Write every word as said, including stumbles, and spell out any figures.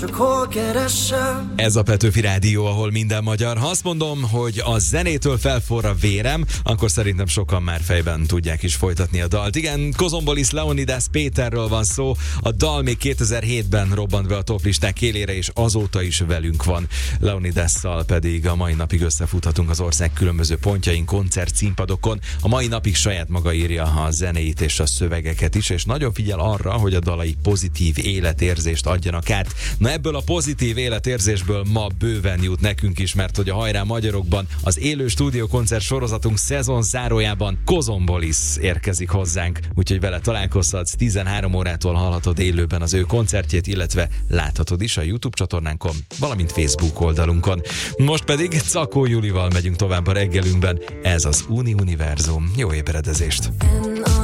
Ez a Petőfi Rádió, ahol minden magyar. Ha azt mondom, hogy a zenétől felforr a vérem, akkor szerintem sokan már fejben tudják is folytatni a dalt. Igen, Kozombolis Leonidas Péterről van szó. A dal még kétezer-hétben robbant be a toplisták élére, és azóta is velünk van. Leonidasszal pedig a mai napig összefuthatunk az ország különböző pontjain, koncert színpadokon. A mai napig saját maga írja a zenéit és a szövegeket is, és nagyon figyel arra, hogy a dalai pozitív életérzést adjanak át. Na, ebből a pozitív életérzésből ma bőven jut nekünk is, mert hogy a Hajrá Magyarokban az élő stúdiókoncert sorozatunk szezon zárójában Kozombolis érkezik hozzánk, úgyhogy vele találkozhatsz, tizenhárom órától hallhatod élőben az ő koncertjét, illetve láthatod is a YouTube csatornánkon, valamint Facebook oldalunkon. Most pedig Cakó Julival megyünk tovább a reggelünkben, ez az Uni Univerzum. Jó ébredezést!